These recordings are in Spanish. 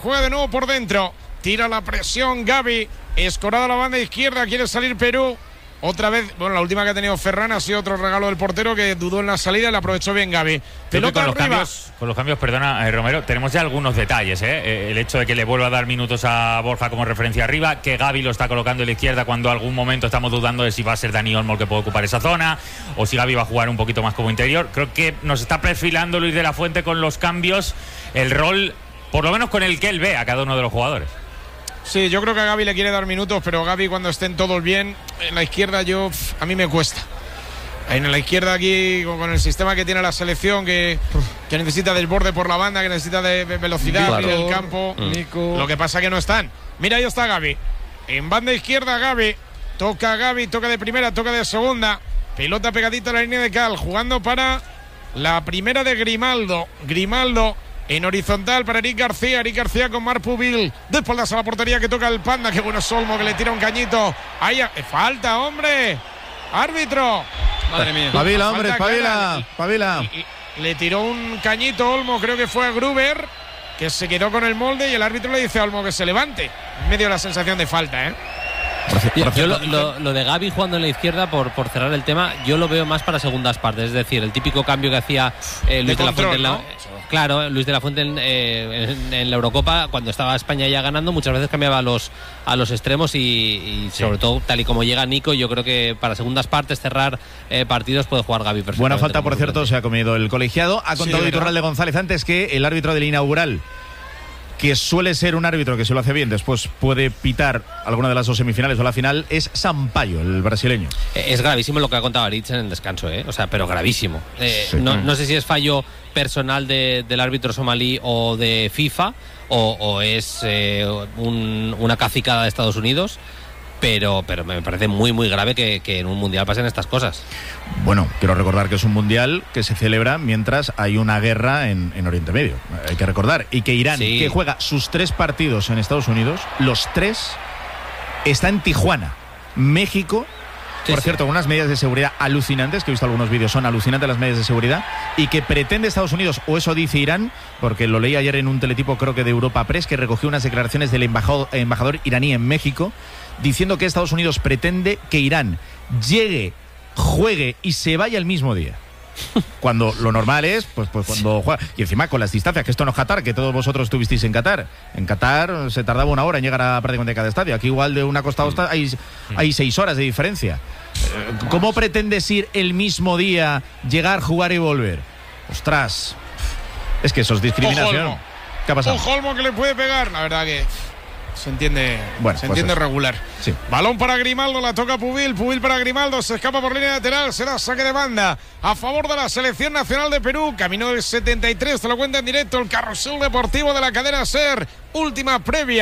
Juega de nuevo por dentro. Tira la presión Gavi. Escorada a la banda izquierda. Quiere salir Perú. Otra vez, bueno, la última que ha tenido Ferran ha sido otro regalo del portero que dudó en la salida y la aprovechó bien Gavi. Pelota arriba. Con los cambios, perdona, Romero, tenemos ya algunos detalles, el hecho de que le vuelva a dar minutos a Borja como referencia arriba, que Gavi lo está colocando en la izquierda cuando algún momento estamos dudando de si va a ser Dani Olmo el que puede ocupar esa zona o si Gavi va a jugar un poquito más como interior. Creo que nos está perfilando Luis de la Fuente con los cambios el rol, por lo menos con el que él ve a cada uno de los jugadores. Sí, yo creo que a Gavi le quiere dar minutos, pero Gavi cuando estén todos bien, en la izquierda a mí me cuesta. En la izquierda aquí, con el sistema que tiene la selección, que necesita desborde por la banda, que necesita de velocidad en el campo. Nico. Lo que pasa que no están. Mira, ahí está Gavi. En banda izquierda Gavi, toca de primera, toca de segunda. Pelota pegadita a la línea de cal, jugando para la primera de Grimaldo. Grimaldo en horizontal para Eric García con Marc Pubil. De espaldas a la portería que toca el Panda. Qué bueno es Olmo que le tira un cañito. Ahí falta, hombre. Árbitro. Madre mía. Pavila, hombre, pavila. Le tiró un cañito Olmo, creo que fue a Gruber, que se quedó con el molde y el árbitro le dice a Olmo que se levante. En medio de la sensación de falta, Yo lo de Gavi jugando en la izquierda, por cerrar el tema, yo lo veo más para segundas partes. Es decir, el típico cambio que hacía Luis de la Fuente en la... Claro, Luis de la Fuente en la Eurocopa, cuando estaba España ya ganando, muchas veces cambiaba a los extremos y sobre todo, tal y como llega Nico, yo creo que para segundas partes, cerrar partidos, puede jugar Gavi perfectamente. Buena falta, por cierto, se ha comido el colegiado. Ha contado Iturralde González antes que el árbitro del inaugural, que suele ser un árbitro que se lo hace bien, después puede pitar alguna de las dos semifinales o la final, es Sampaio, el brasileño. Es gravísimo lo que ha contado Aritz en el descanso, o sea, pero gravísimo. Sí. No sé si es fallo personal del árbitro somalí o de FIFA o es una cacicada de Estados Unidos, pero me parece muy muy grave que en un mundial pasen estas cosas. Bueno, quiero recordar que es un mundial que se celebra mientras hay una guerra en Oriente Medio, hay que recordar, y que Irán, que juega sus 3 partidos en Estados Unidos, los 3 está en Tijuana, México. Por cierto, con unas medidas de seguridad alucinantes, que he visto algunos vídeos, son alucinantes las medidas de seguridad, y que pretende Estados Unidos, o eso dice Irán, porque lo leí ayer en un teletipo, creo que de Europa Press, que recogió unas declaraciones del embajador iraní en México, diciendo que Estados Unidos pretende que Irán llegue, juegue y se vaya el mismo día. Cuando lo normal es, pues cuando juega. Y encima con las distancias, que esto no es Qatar, que todos vosotros estuvisteis en Qatar. En Qatar se tardaba 1 hora en llegar a prácticamente cada estadio. Aquí igual de una costa a otra hay 6 horas de diferencia. ¿Cómo pretendes ir el mismo día, llegar, jugar y volver? Ostras, es que eso es discriminación. ¿Qué ha pasado? Ojo Olmo que le puede pegar, la verdad que se entiende, entiende regular. Sí. Balón para Grimaldo, la toca Pubil para Grimaldo, se escapa por línea lateral, será saque de banda a favor de la selección nacional de Perú. Camino del 73, te lo cuenta en directo el carrusel deportivo de la cadena SER. Última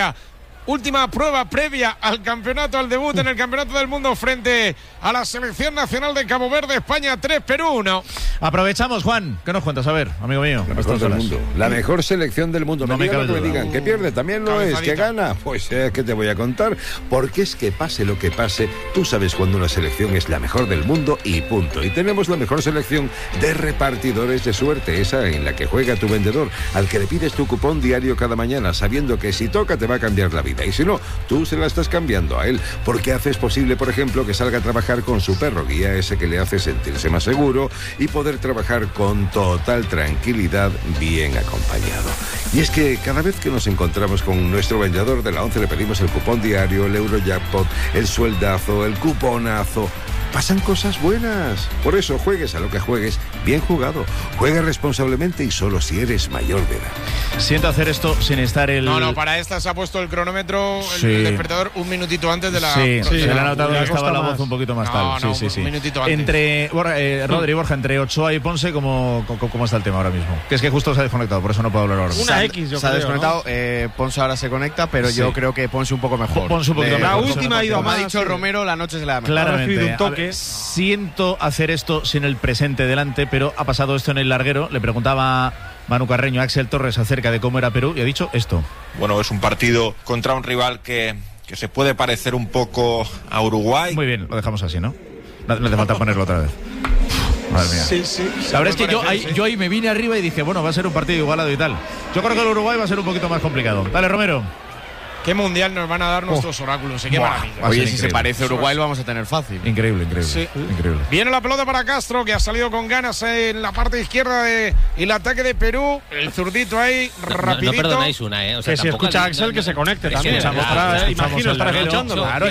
prueba previa al campeonato, al debut en el Campeonato del Mundo frente a la selección nacional de Cabo Verde. España 3, Perú 1. Aprovechamos, Juan. ¿Qué nos cuentas? A ver, amigo mío. La mejor del mundo. La mejor selección del mundo. No me cabe duda. Digan que pierde, también lo es. Que gana, pues ¿qué te voy a contar? Porque es que pase lo que pase, tú sabes cuando una selección es la mejor del mundo y punto. Y tenemos la mejor selección de repartidores de suerte, esa en la que juega tu vendedor, al que le pides tu cupón diario cada mañana, sabiendo que si toca te va a cambiar la vida. Y si no, tú se la estás cambiando a él, porque haces posible, por ejemplo, que salga a trabajar con su perro guía, ese que le hace sentirse más seguro y poder trabajar con total tranquilidad, bien acompañado. Y es que cada vez que nos encontramos con nuestro vendedor de la 11 le pedimos el cupón diario, el Eurojackpot, el sueldazo, el cuponazo. Pasan cosas buenas. Por eso, juegues a lo que juegues, bien jugado. Juega responsablemente y solo si eres mayor de edad. Siento hacer esto sin estar el... No, para esta se ha puesto el cronómetro, el despertador, un minutito antes de la... Sí, se le ha notado que estaba la voz un poquito más tal. Sí. Un minutito antes. Entre Rodri y Borja, entre Ochoa y Ponce, ¿cómo está el tema ahora mismo? Que es que justo se ha desconectado, por eso no puedo hablar ahora. Una X, yo creo, se ha desconectado, ¿no? Ponce ahora se conecta, pero yo creo que Ponce un poco mejor. Ponce un poquito mejor. La última ha ido como ha dicho Romero, la noche se la da mejor. Claramente. Siento hacer esto sin el presente delante, pero ha pasado esto en el larguero. Le preguntaba Manu Carreño a Axel Torres acerca de cómo era Perú y ha dicho esto. Bueno, es un partido contra un rival que se puede parecer un poco a Uruguay. Muy bien, lo dejamos así, ¿no? No hace falta ponerlo otra vez. Madre mía. Sí. La verdad es que yo ahí me vine arriba y dije, bueno, va a ser un partido igualado y tal. Yo creo que el Uruguay va a ser un poquito más complicado. Dale, Romero. ¿Qué mundial nos van a dar nuestros oráculos? Qué maravilla. Oye, si se parece a Uruguay lo vamos a tener fácil. Increíble. Sí. Increíble. Viene la pelota para Castro, que ha salido con ganas en la parte izquierda y el ataque de Perú. El zurdito ahí, rapidito. No perdonáis una, ¿eh? O sea, que si escucha a Axel, que se conecte también. Imagino estar escuchando. Claro,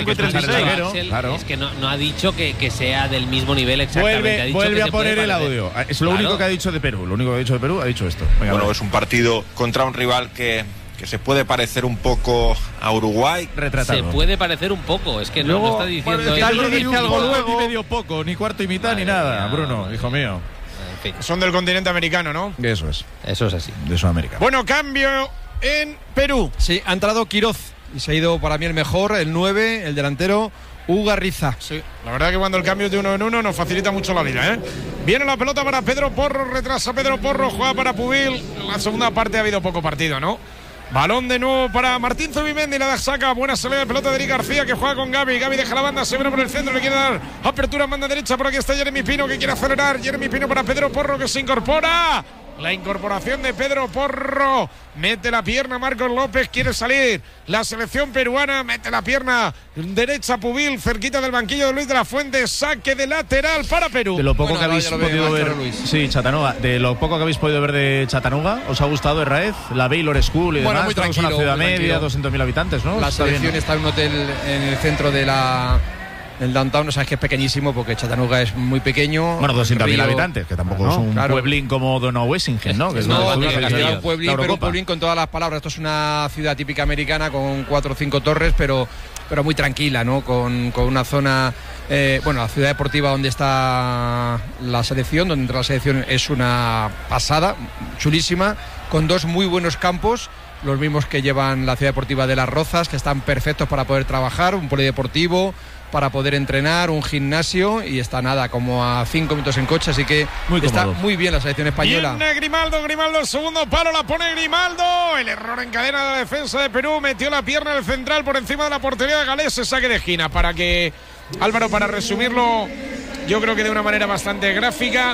es que no ha dicho que sea del mismo nivel exactamente. Vuelve a poner el audio. Es lo único que ha dicho de Perú. Lo único que ha dicho de Perú ha dicho esto. Venga, bueno, es un partido contra un rival que se puede parecer un poco a Uruguay. Se puede parecer un poco, es que no está diciendo dice algo luego. Ni medio poco, ni cuarto y mitad, ni nada. Bruno, hijo mío. En fin. Son del continente americano, ¿no? Eso es así. De Sudamérica. Bueno, cambio en Perú. Sí, ha entrado Quiroz y se ha ido para mí el mejor, el 9, el delantero Ugarriza. Sí, la verdad que cuando el cambio es de 1 en 1 nos facilita mucho la vida, ¿eh? Viene la pelota para Pedro Porro, retrasa Pedro Porro, juega para Pubil. En la segunda parte ha habido poco partido, ¿no? Balón de nuevo para Martín Zubimendi, la saca, buena salida de pelota de Eric García que juega con Gaby, deja la banda, se viene por el centro, le quiere dar apertura, banda derecha, por aquí está Jeremy Pino que quiere acelerar, Jeremy Pino para Pedro Porro que se incorpora, la incorporación de Pedro Porro, mete la pierna Marcos López, quiere salir, la selección peruana, mete la pierna derecha Pubil, cerquita del banquillo de Luis de la Fuente, saque de lateral para Perú. De lo poco que habéis podido ver, sí, Chattanooga, de lo poco que habéis podido ver de Chattanooga, ¿os ha gustado Herráez? La Baylor School y demás, muy tranquilo, es una ciudad muy media, tranquilo. 200.000 habitantes, ¿no? La selección está en un hotel en el centro de el downtown, no sabes que es pequeñísimo porque Chattanooga es muy pequeño. Bueno, 200.000 habitantes, que tampoco es un pueblín como Donaueschingen, ¿no? Que es un pueblín con todas las palabras. Esto es una ciudad típica americana con 4 o 5 torres, pero muy tranquila, ¿no? Con una zona, la ciudad deportiva donde está la selección, donde entra la selección es una pasada, chulísima, con 2 muy buenos campos. Los mismos que llevan la ciudad deportiva de Las Rozas, que están perfectos para poder trabajar, un polideportivo para poder entrenar, un gimnasio, y está como a 5 minutos en coche, así que está muy bien la selección española. Viene Grimaldo, el segundo palo la pone Grimaldo, el error en cadena de la defensa de Perú, metió la pierna del central por encima de la portería de Galés, saque de esquina, para resumirlo, yo creo que de una manera bastante gráfica,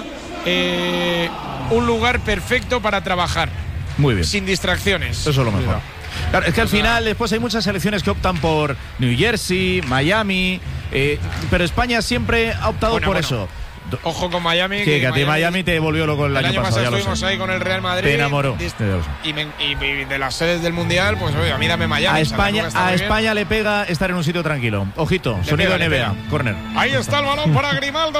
un lugar perfecto para trabajar. Muy bien. Sin distracciones. Eso es lo mejor. Claro, es que al final después hay muchas selecciones que optan por New Jersey, Miami, pero España siempre ha optado por eso. Ojo con Miami. Sí, que a ti Miami te volvió loco el año pasado. Ya estuvimos ahí con el Real Madrid. Te enamoró. Y de las sedes del Mundial, pues oye, a mí dame Miami. A España le pega estar en un sitio tranquilo. Ojito, sonido NBA, córner. Ahí está el balón para Grimaldo,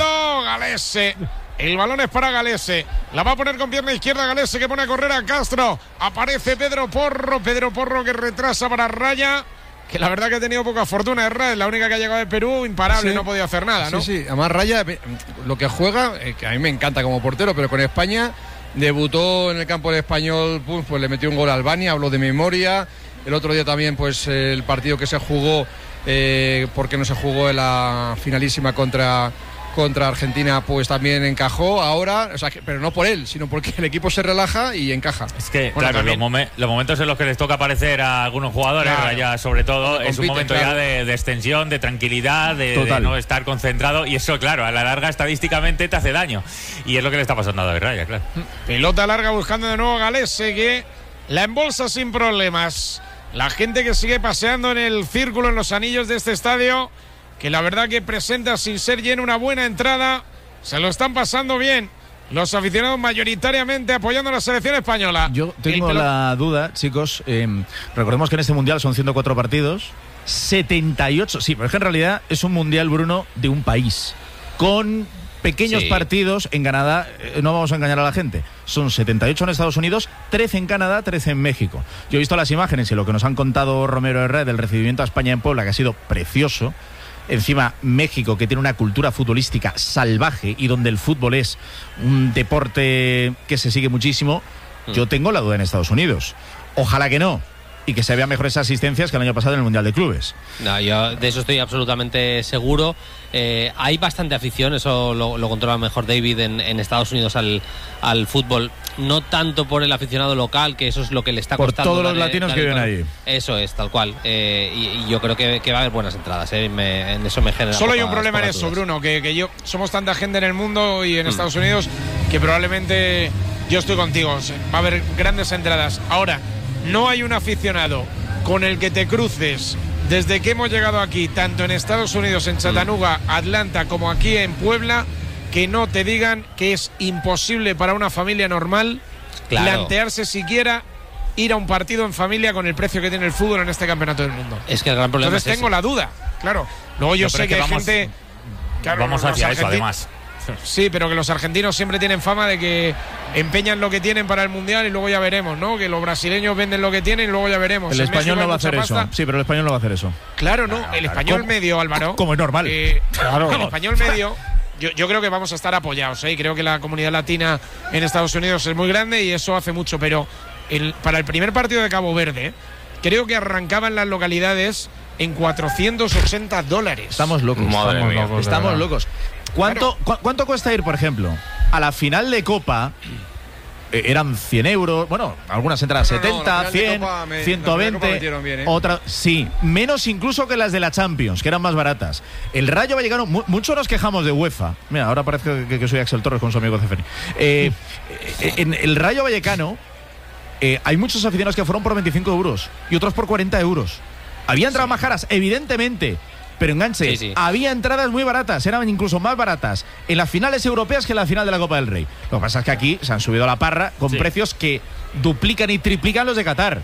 Galese. El balón es para Galese. La va a poner con pierna izquierda Galese, que pone a correr a Castro. Aparece Pedro Porro que retrasa para Raya, que la verdad que ha tenido poca fortuna. Es la única que ha llegado de Perú, imparable, no ha podido hacer nada, ¿no? Sí, además Raya, lo que juega, que a mí me encanta como portero, pero con España debutó en el campo del Español, pues le metió un gol a Albania, habló de memoria. El otro día también, pues el partido que se jugó, porque no se jugó en la finalísima contra Argentina, pues también encajó ahora, pero no por él, sino porque el equipo se relaja y encaja. Es que, claro, los momentos en los que les toca aparecer a algunos jugadores, ya sobre todo, es un momento ya de extensión, de tranquilidad, de no estar concentrado, y eso, claro, a la larga estadísticamente te hace daño. Y es lo que le está pasando a David Raya, claro. Pelota larga buscando de nuevo a Galese, que la embolsa sin problemas. La gente que sigue paseando en el círculo, en los anillos de este estadio, que la verdad que presenta sin ser lleno una buena entrada, se lo están pasando bien los aficionados mayoritariamente apoyando a la selección española. Yo tengo la duda, chicos, recordemos que en este Mundial son 104 partidos, 78, sí, pero es que en realidad es un Mundial, Bruno, de un país, con pequeños partidos en Canadá, no vamos a engañar a la gente, son 78 en Estados Unidos, 13 en Canadá, 13 en México. Yo he visto las imágenes y lo que nos han contado Romero Herrera del recibimiento a España en Puebla, que ha sido precioso. Encima, México, que tiene una cultura futbolística salvaje y donde el fútbol es un deporte que se sigue muchísimo. Yo tengo la duda en Estados Unidos. Ojalá que no. y que se vean mejores asistencias que el año pasado en el Mundial de Clubes. No, yo de eso estoy absolutamente seguro. Hay bastante afición, eso lo controla mejor David en Estados Unidos al fútbol, no tanto por el aficionado local, que eso es lo que le está costando. Por todos los latinos que viven allí. Eso es, tal cual. Y yo creo que va a haber buenas entradas, en eso me genera. Solo hay un problema en eso, Bruno, que somos tanta gente en el mundo y en Estados Unidos que probablemente yo estoy contigo, va a haber grandes entradas. Ahora, no hay un aficionado con el que te cruces desde que hemos llegado aquí, tanto en Estados Unidos, en Chattanooga, Atlanta, como aquí en Puebla, que no te digan que es imposible para una familia normal plantearse siquiera ir a un partido en familia con el precio que tiene el fútbol en este campeonato del mundo. Es que el gran problema Entonces tengo la duda, claro. Luego yo sé que hay gente... Claro, vamos hacia eso, además. Sí, pero que los argentinos siempre tienen fama de que empeñan lo que tienen para el Mundial y luego ya veremos, ¿no? Que los brasileños venden lo que tienen y luego ya veremos. El español no va a hacer eso. Sí, pero el español no va a hacer eso. Claro, no. El español medio, Álvaro. Como es normal. Claro. El español medio... Yo creo que vamos a estar apoyados, y creo que la comunidad latina en Estados Unidos es muy grande y eso hace mucho, pero para el primer partido de Cabo Verde, creo que arrancaban las localidades en $480. Estamos locos. Estamos locos. ¿Cuánto cuesta ir, por ejemplo, a la final de Copa? Eran 100 euros, bueno, algunas entradas 70, 100, 120, otra, sí, menos incluso que las de la Champions, que eran más baratas. El Rayo Vallecano, muchos nos quejamos de UEFA. Mira, ahora parece que soy Axel Torres con su amigo Ceferi. En el Rayo Vallecano hay muchos aficionados que fueron por 25 euros y otros por 40 euros. Había entradas más caras, evidentemente. Pero enganche, había entradas muy baratas, eran incluso más baratas en las finales europeas que en la final de la Copa del Rey. Lo que pasa es que aquí se han subido a la parra con precios que duplican y triplican los de Qatar.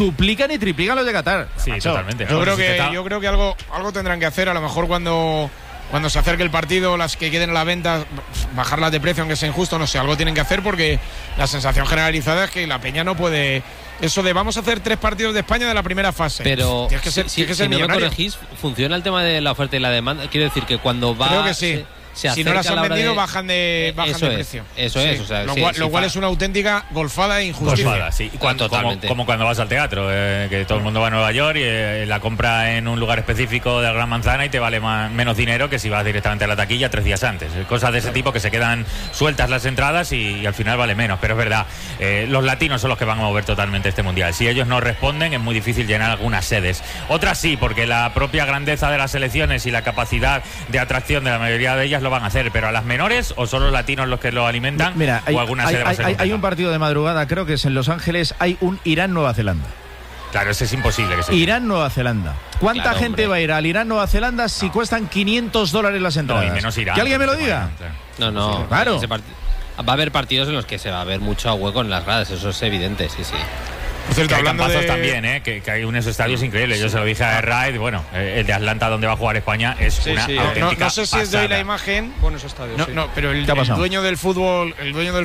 Sí, totalmente. Yo creo que algo tendrán que hacer, a lo mejor cuando se acerque el partido, las que queden a la venta, bajarlas de precio aunque sea injusto, no sé, algo tienen que hacer, porque la sensación generalizada es que la peña no puede... Eso de vamos a hacer 3 partidos de España de la primera fase. Pero tienes que ser, si no me corregís, ¿funciona el tema de la oferta y la demanda? Quiero decir que cuando va... Creo que sí. Si no las han vendido, bajan de precio. Eso es. O sea, lo cual es una auténtica golfada e injusticia. Sí. Como cuando vas al teatro, que todo el mundo va a Nueva York y la compra en un lugar específico de la Gran Manzana y te vale menos dinero que si vas directamente a la taquilla 3 días antes. Cosas de ese tipo que se quedan sueltas las entradas y al final vale menos. Pero es verdad, los latinos son los que van a mover totalmente este Mundial. Si ellos no responden, es muy difícil llenar algunas sedes. Otras sí, porque la propia grandeza de las selecciones y la capacidad de atracción de la mayoría de ellas lo van a hacer, pero a las menores o son los latinos los que lo alimentan. Mira, o alguna sede hay un partido de madrugada, creo que es en Los Ángeles, hay un Irán-Nueva Zelanda. Claro, ese es imposible que sea. Irán-Nueva Zelanda. ¿Cuánta gente va a ir al Irán-Nueva Zelanda si cuestan $500 las entradas? No, y menos Irán. ¿Que alguien me lo diga? No. Claro. Va a haber partidos en los que se va a ver mucho hueco en las gradas, eso es evidente, sí. Por cierto, hay campazos también, que hay unos estadios increíbles. Yo se lo dije a Raid, bueno, el de Atlanta donde va a jugar España es una auténtica no sé si es de hoy la imagen. Buenos estadios. No, pero el dueño del fútbol,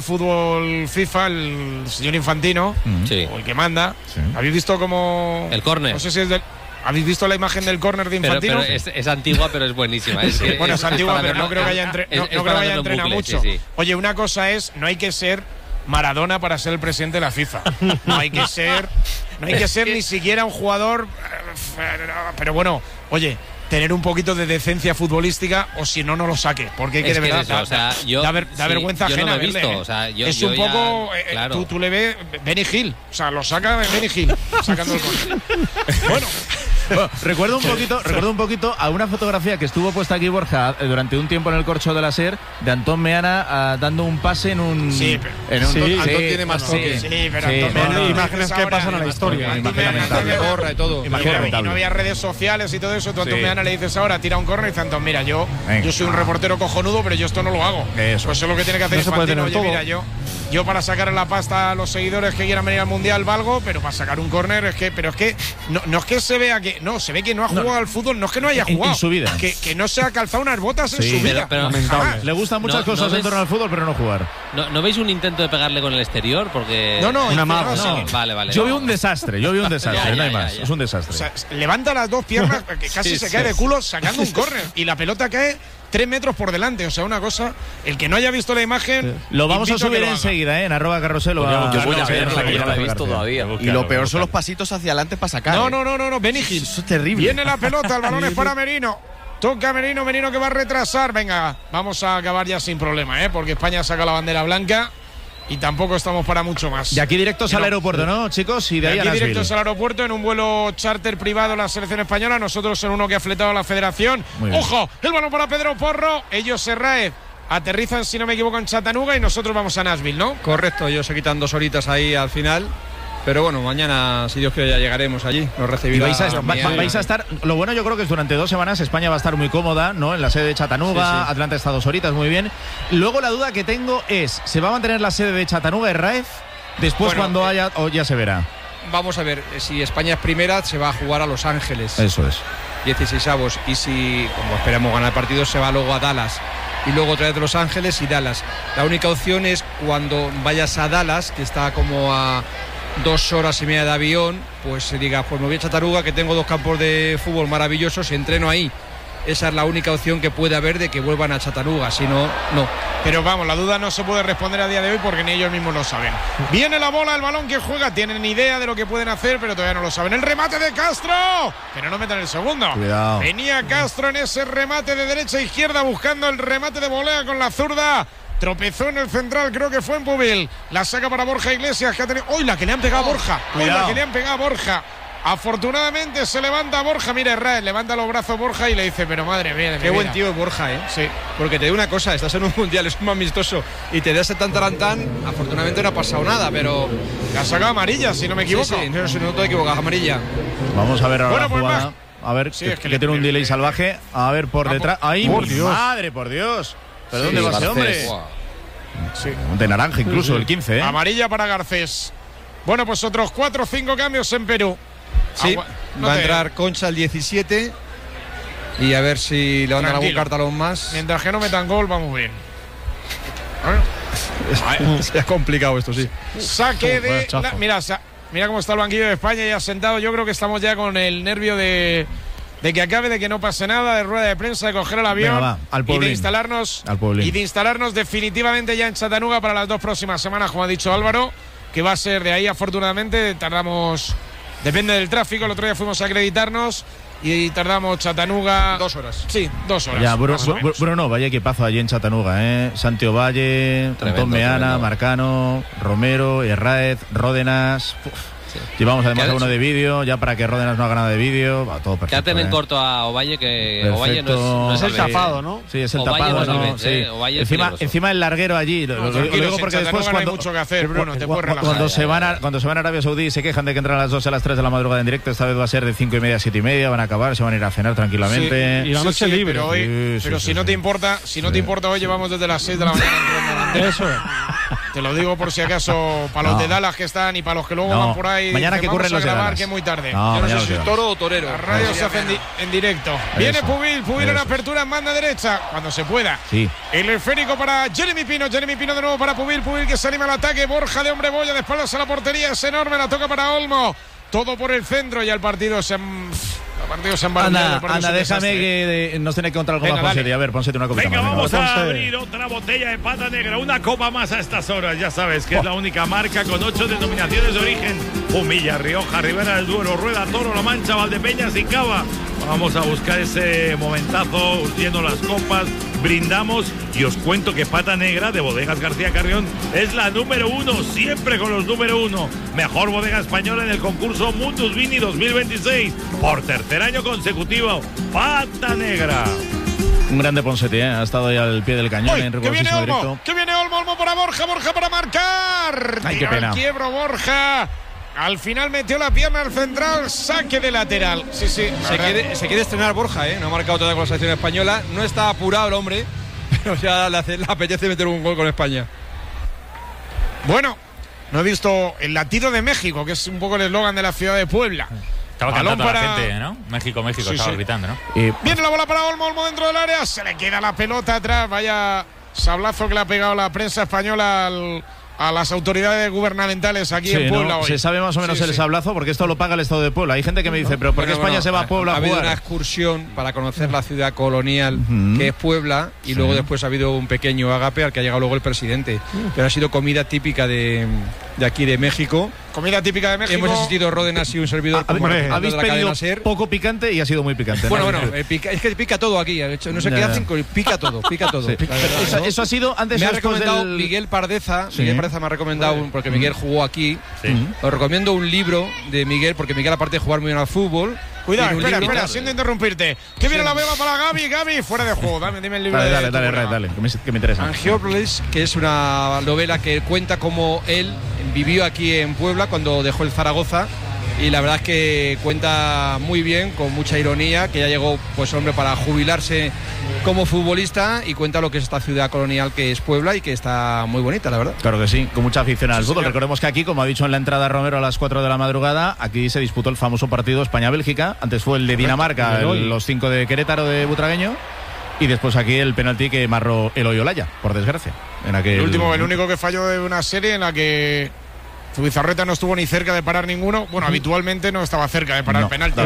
FIFA, el señor Infantino, o el que manda, ¿habéis visto cómo el córner? No sé si es del... ¿Habéis visto la imagen del córner de Infantino? Pero es antigua, pero es buenísima. Es antigua, pero no creo que haya entrenado mucho. Sí. Oye, una cosa es, no hay que ser Maradona para ser el presidente de la FIFA. No hay que ser ni siquiera un jugador. Pero bueno, oye, tener un poquito de decencia futbolística, o si no lo saque, porque hay que de verdad da vergüenza ajena. Yo no lo he visto, o sea, es un poco claro. tú le ves Benny Hill, o sea, lo saca Benny Hill sacando el gol. Bueno, recuerdo un poquito a una fotografía que estuvo puesta aquí, Borja, durante un tiempo en el Corcho de la SER, de Antón Meana dando un pase en un... Antón tiene más toque. Sí, pero Antón Meana, imágenes que pasan a la historia. Y no había redes sociales y todo eso. Tú a Antón Meana le dices ahora, tira un córner y dice Antón, mira, yo soy un reportero cojonudo, pero yo esto no lo hago. Pues eso es lo que tiene que hacer Infantino. Oye, mira, yo para sacar la pasta a los seguidores que quieran venir al Mundial valgo, pero para sacar un córner es que no es que se vea que se ve que no ha jugado al fútbol, no es que no haya jugado en su vida, que no se ha calzado unas botas en su vida. Pero le gustan muchas cosas en torno al fútbol, pero no jugar. ¿No veis un intento de pegarle con el exterior? Porque Vale. Yo vi un desastre, no hay más. Es un desastre. O sea, levanta las dos piernas, que casi se cae de culo sacando un córner y la pelota cae 3 metros por delante, o sea, una cosa, el que no haya visto la imagen, lo vamos a subir enseguida, en @carrusel. Yo voy a ver, que no la he visto todavía. Y lo peor son los pasitos hacia adelante para sacar. No, Benny Hill. Eso es terrible. Viene la pelota, el balón es para Merino. Toca Merino que va a retrasar. Venga, vamos a acabar ya sin problema, porque España saca la bandera blanca y tampoco estamos para mucho más. Y aquí directos al aeropuerto, ¿no, chicos? Y de ahí aquí a Nashville. directos al aeropuerto en un vuelo charter privado la selección española. Nosotros en uno que ha fletado la federación. ¡Ojo! El balón para Pedro Porro. Ellos Serraez aterrizan, si no me equivoco, en Chattanooga y nosotros vamos a Nashville, ¿no? Correcto, ellos se quitan 2 horitas ahí al final. Pero bueno, mañana, si Dios quiere, ya llegaremos allí. Nos recibirá. Vais a estar. Lo bueno, yo creo que es durante 2 semanas. España va a estar muy cómoda, ¿no? En la sede de Chattanooga. Sí. Atlanta está 2 horitas, muy bien. Luego la duda que tengo es: ¿se va a mantener la sede de Chattanooga, Herráez? Después, cuando haya. O ya se verá. Vamos a ver, si España es primera, se va a jugar a Los Ángeles. Eso es. 16avos. Y si, como esperamos ganar el partido, se va luego a Dallas. Y luego otra vez de Los Ángeles y Dallas. La única opción es cuando vayas a Dallas, que está como a 2 horas y media de avión, pues se diga, pues me voy a Chattanooga, que tengo 2 campos de fútbol maravillosos y entreno ahí. Esa es la única opción que puede haber de que vuelvan a Chattanooga, si no, no. Pero vamos, la duda no se puede responder a día de hoy porque ni ellos mismos lo saben. Viene la bola, el balón que juega, tienen idea de lo que pueden hacer, pero todavía no lo saben. El remate de Castro, pero no metan el segundo. Cuidado. Venía Castro en ese remate de derecha a izquierda buscando el remate de volea con la zurda. Tropezó en el central, creo que fue en Pubil. La saca para Borja Iglesias, que ha tenido. ¡Uy, la que le han pegado a Borja! ¡Uy, la que le han pegado a Borja! Afortunadamente se levanta Borja. Mira, Herrera, levanta los brazos Borja y le dice, pero madre mía. Qué buen tío es Borja, ¿eh? Sí. Porque te digo una cosa, estás en un mundial, es un amistoso y te das tan tarantán. Afortunadamente no ha pasado nada, pero. La ha sacado amarilla, si no me equivoco. Sí, no te equivocas, amarilla. Vamos a ver ahora la jugada. A ver, sí, que tiene un delay salvaje. A ver, por detrás. ¡Ay, por Dios! ¡Madre, por Dios! ¿Pero dónde va ese hombre? Sí. De naranja incluso, el 15, ¿eh? Amarilla para Garcés. Bueno, pues otros 4 o 5 cambios en Perú. Sí, va a entrar Concha el 17 y a ver si le van a dar algún cartalón más. Mientras que no metan gol, vamos bien. Es complicado esto, sí. Saque de... Mira cómo está el banquillo de España ya sentado. Yo creo que estamos ya con el nervio de que acabe, de que no pase nada, de rueda de prensa, de coger el avión. Venga, y de instalarnos definitivamente ya en Chattanooga para las 2 próximas semanas, como ha dicho Álvaro, que va a ser de ahí. Afortunadamente tardamos, depende del tráfico, el otro día fuimos a acreditarnos y tardamos Chattanooga 2 horas. Sí, 2 horas. Ya, Bruno, vaya equipazo allí en Chattanooga, ¿eh? Santi Ovalle, Antón Meana, Marcano, Romero, Herráez, Ródenas. Sí. Llevamos además alguno de vídeo, ya para que Ródenas no haga nada de vídeo, va todo perfecto. Ya tienen corto a Ovalle, que perfecto. Ovalle no es el tapado, ¿no? Sí, es el tapado. No, sí. Encima el larguero allí. Lo digo porque después no hay mucho que hacer, Bruno, te puedes relajar. Cuando se van a Arabia Saudí se quejan de que entran a las 2 a las 3 de la madrugada en directo. Esta vez va a ser de 5:30 a 7:30, van a acabar, se van a ir a cenar tranquilamente. Sí, y la noche libre. Pero si no te importa, hoy llevamos desde las 6 de la mañana. Eso es. Te lo digo por si acaso, para los de Dallas que están y para los que luego van por ahí. Mañana que ocurren los de Dallas. Que es muy tarde. Yo no sé si es toro o torero. La radio se hace en directo. Viene Pubil en apertura en banda derecha, cuando se pueda. Sí. El esférico para Jeremy Pino de nuevo para Pubil que se anima al ataque. Borja de hombre boya de espaldas a la portería, es enorme, la toca para Olmo. Todo por el centro y el partido se Anda, déjame que nos tiene que contar algo más, Ponce. A ver, Ponce, una copita. Venga, vamos a abrir otra botella de Pata Negra. Una copa más a estas horas. Ya sabes que es la única marca con 8 denominaciones de origen. Humilla, Rioja, Ribera del Duero, Rueda, Toro, La Mancha, Valdepeñas y Cava. Vamos a buscar ese momentazo, urdiendo las copas, brindamos y os cuento que Pata Negra de Bodegas García Carrión es la número 1, siempre con los número 1. Mejor bodega española en el concurso Mundus Vini 2026. Por tercer año consecutivo, Pata Negra. Un grande Ponseti, ha estado ahí al pie del cañón. Que viene Olmo, Olmo para Borja para marcar. Ay, qué pena. Quiebro Borja. Al final metió la pierna al central, saque de lateral. Sí. Se quiere estrenar Borja, no ha marcado todavía con la selección española. No está apurado el hombre, pero ya le apetece meter un gol con España. Bueno, no he visto el latido de México, que es un poco el eslogan de la ciudad de Puebla. Estaba cantando para la gente, ¿no? México, estaba gritando, ¿no? Viene la bola para Olmo dentro del área, se le queda la pelota atrás. Vaya sablazo que le ha pegado la prensa española a las autoridades gubernamentales aquí en Puebla hoy. Se sabe más o menos el sablazo porque esto lo paga el Estado de Puebla. Hay gente que me dice, pero ¿por qué España se va a Puebla a jugar? Ha habido una excursión para conocer la ciudad colonial que es Puebla y luego después ha habido un pequeño ágape al que ha llegado luego el presidente. Pero ha sido comida típica de aquí de México. Comida típica de México. Hemos asistido Ródenas y un servidor. Habéis pedido poco picante y ha sido muy picante. Bueno, es que pica todo aquí. No sé qué hacen, pica todo. Sí. Eso ha sido antes. Me ha recomendado Miguel Pardeza. Miguel Pardeza me ha recomendado, porque Miguel jugó aquí. Os recomiendo un libro de Miguel, porque Miguel, aparte de jugar muy bien al fútbol. Cuidado, espera, siento interrumpirte. Que viene la bola para Gaby, fuera de juego. Dime el libro. Dale, que me interesa. Angiópolis, que es una novela que cuenta cómo él vivió aquí en Puebla cuando dejó el Zaragoza. Y la verdad es que cuenta muy bien, con mucha ironía, que ya llegó, pues hombre, para jubilarse como futbolista, y cuenta lo que es esta ciudad colonial que es Puebla y que está muy bonita, la verdad. Claro que sí, con mucha afición al fútbol. Recordemos que aquí, como ha dicho en la entrada Romero a las 4 de la madrugada, aquí se disputó el famoso partido España-Bélgica. Antes fue el de Dinamarca, los 5 de Querétaro de Butragueño. Y después aquí el penalti que marró Eloy Olaya, por desgracia. El único que falló de una serie en la que Zubizarreta no estuvo ni cerca de parar ninguno. Bueno, habitualmente no estaba cerca de parar penalti.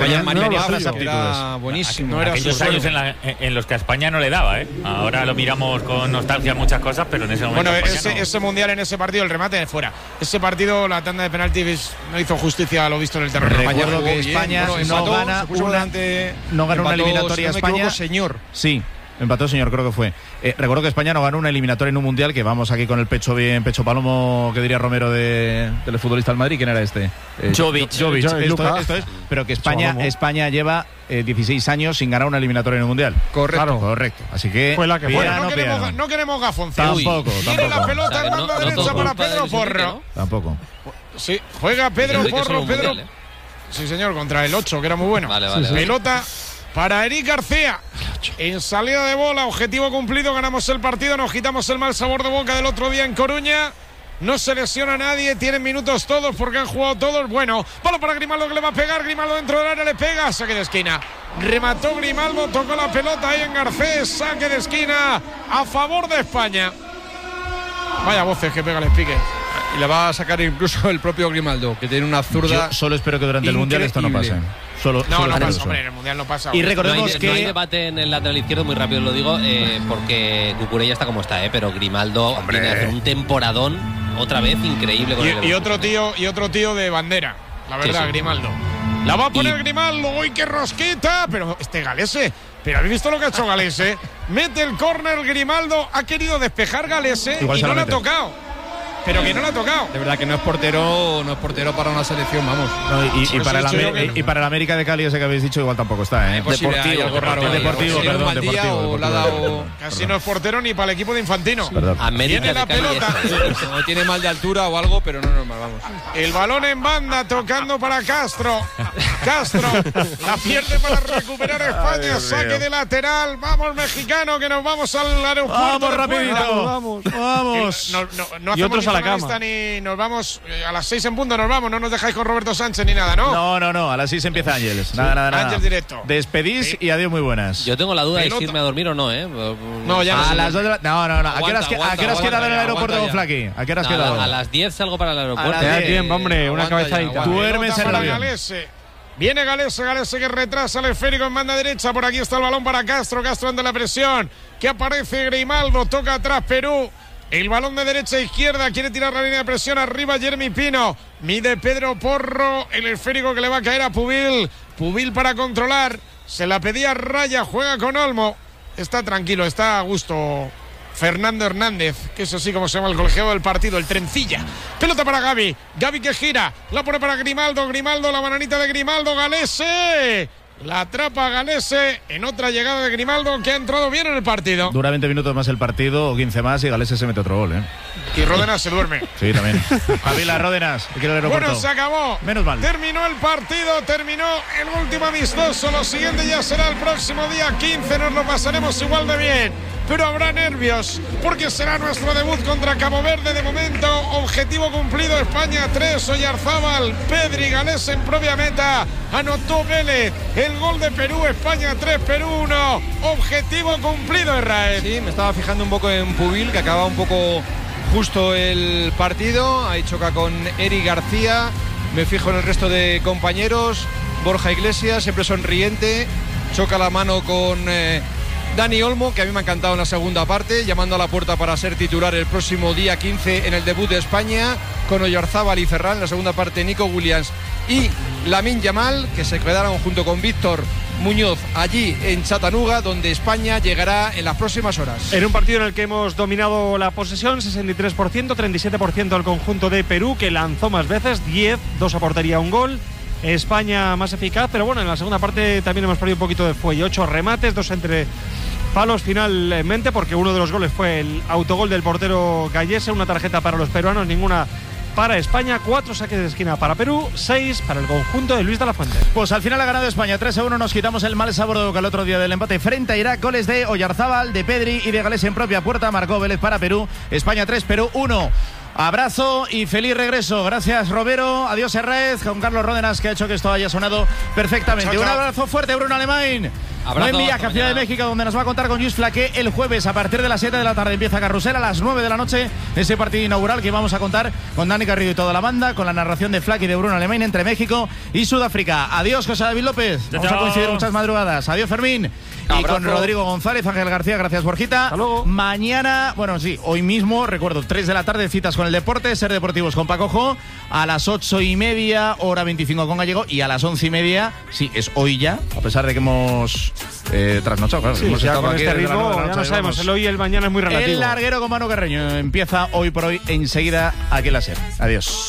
Era buenísimo. Aquellos años en los que a España no le daba, ¿eh? Ahora lo miramos con nostalgia muchas cosas, pero en ese momento. Bueno, ese mundial, en ese partido, el remate de fuera. Ese partido, la tanda de penaltis no hizo justicia a lo visto en el terreno. Recuerdo que España no gana una eliminatoria a España. Sí. Empató, señor, creo que fue. Recuerdo que España no ganó una eliminatoria en un mundial, que vamos aquí con el pecho bien, pecho palomo, que diría Romero del futbolista del Madrid. ¿Quién era este? Jovic. Esto es, pero que España lleva 16 años sin ganar una eliminatoria en un mundial. Correcto. Así que fue la que fue. No queremos gafonce. Tampoco. Tiene la pelota en banda derecha para Pedro Porro. Tampoco. Sí, juega Pedro Porro. Sí, señor, contra el 8, que era muy bueno. Vale. Pelota para Eric García. En salida de bola, objetivo cumplido, ganamos el partido, nos quitamos el mal sabor de boca del otro día en Coruña. No se lesiona nadie, tienen minutos todos porque han jugado todos. Bueno, bola para Grimaldo, que le va a pegar. Grimaldo dentro del área, le pega, saque de esquina. Remató Grimaldo, tocó la pelota ahí en Garcés, saque de esquina a favor de España. Vaya voces que pega el pique. Y la va a sacar incluso el propio Grimaldo, que tiene una zurda. Yo solo espero que durante el Mundial esto no pase. No pasa, hombre, en el Mundial no pasa. Y recordemos no hay debate en el lateral izquierdo, muy rápido lo digo, porque Cucurella está como está, pero Grimaldo viene a hacer un temporadón otra vez increíble con y otro tío de bandera, la verdad, sí. Grimaldo. La va a poner Grimaldo, ¡uy, qué rosquita! Pero Galese, pero ¿habéis visto lo que ha hecho Galese? Mete el córner Grimaldo, ha querido despejar Galese y no le ha tocado. Pero que no la ha tocado. De verdad que no es portero para una selección, vamos. No, y para el América de Cali, ese que habéis dicho, igual tampoco está, ¿eh? Deportivo. Casi no es portero ni para el equipo de Infantino. América tiene la pelota. O tiene mal de altura o algo, pero no normal, vamos. El balón en banda, tocando para Castro. La pierde para recuperar España. Saque de lateral. Vamos, mexicano, que nos vamos al aeropuerto. Vamos, rapidito. Vamos. No hacemos a la cama. Ni nos vamos a las 6 en punto, nos vamos. No nos dejáis con Roberto Sánchez ni nada, ¿no? No. A las 6 empieza Ángeles. Nada. Ángeles directo. Despedís y adiós, muy buenas. Yo tengo la duda de si irme a dormir o no, ¿eh? No, ya no. A las 2 de la... No. ¿A qué hora has quedado en el aeropuerto con Flaqui? ¿A qué hora has quedado? A las 10 salgo para el aeropuerto. Bien, hombre, una cabezadita. Duermes en el avión. Viene Galese que retrasa el esférico en banda derecha. Por aquí está el balón para Castro ante la presión. Que aparece Grimaldo, toca atrás Perú. El balón de derecha a izquierda, quiere tirar la línea de presión, arriba Jeremy Pino, mide Pedro Porro, el esférico que le va a caer a Pubil para controlar, se la pedía Raya, juega con Olmo, está tranquilo, está a gusto Fernando Hernández, que es así como se llama el colegiado del partido, el trencilla. Pelota para Gaby que gira, la pone para Grimaldo, la bananita de Grimaldo, Galese. La atrapa Galese en otra llegada de Grimaldo, que ha entrado bien en el partido. Dura 20 minutos más el partido, o 15 más, y Galese se mete otro gol, ¿eh? Y Ródenas se duerme. Sí, también. Avila, Ródenas, bueno, se acabó. Menos mal. Terminó el partido, terminó el último amistoso. Lo siguiente ya será el próximo día 15. Nos lo pasaremos igual de bien. Pero habrá nervios, porque será nuestro debut contra Cabo Verde. De momento, objetivo cumplido, España 3, Oyarzábal, Pedri, Galese en propia meta, anotó Vélez, el gol de Perú, España 3, Perú 1, objetivo cumplido, Israel. Sí, me estaba fijando un poco en Pubil, que acaba un poco justo el partido. Ahí choca con Eric García. Me fijo en el resto de compañeros. Borja Iglesias, siempre sonriente. Choca la mano con Dani Olmo, que a mí me ha encantado en la segunda parte, llamando a la puerta para ser titular el próximo día 15 en el debut de España, con Oyarzábal y Ferran. En la segunda parte, Nico Williams y Lamine Yamal, que se quedaron junto con Víctor Muñoz allí en Chattanooga, donde España llegará en las próximas horas. En un partido en el que hemos dominado la posesión, 63%, 37% al conjunto de Perú, que lanzó más veces, 10, 2 a portería, 1 gol. España más eficaz, pero bueno, en la segunda parte también hemos perdido un poquito de fuelle. 8 remates, 2 entre palos finalmente, porque uno de los goles fue el autogol del portero Gallese, una tarjeta para los peruanos, ninguna para España, 4 saques de esquina para Perú, 6 para el conjunto de Luis de la Fuente. Pues al final ha ganado España 3-1, nos quitamos el mal sabor de boca el otro día del empate frente a Irak. Goles de Oyarzábal, de Pedri y de Gallese en propia puerta, marcó Vélez para Perú. España 3, Perú 1. Abrazo y feliz regreso. Gracias, Romero. Adiós, Herrez. Con Carlos Ródenas, que ha hecho que esto haya sonado perfectamente. Chao, chao. Un abrazo fuerte, Bruno Alemán. Buen viaje a Ciudad de México, donde nos va a contar con Luis Flaqué el jueves a partir de las 7 de la tarde. Empieza Carrusel a las 9 de la noche. Ese partido inaugural que vamos a contar con Dani Garrido y toda la banda, con la narración de Flaqué y de Bruno Alemán entre México y Sudáfrica. Adiós, José David López. Vamos a coincidir muchas madrugadas. Adiós, Fermín. Y con Rodrigo González, Ángel García, gracias, Borjita. Mañana, bueno, sí, hoy mismo, recuerdo, 3 de la tarde, citas con el deporte, Ser Deportivos con Paco Jo, a las 8:30, hora 25 con Gallego, y a las 11:30, sí, es hoy ya, a pesar de que hemos trasnochado, claro. Sí, hemos ya estado con aquí este desde la ritmo, noche, ya no sabemos, el hoy y el mañana es muy relativo. El larguero con Manu Carreño empieza hoy por hoy, enseguida, aquí en la SER. Adiós.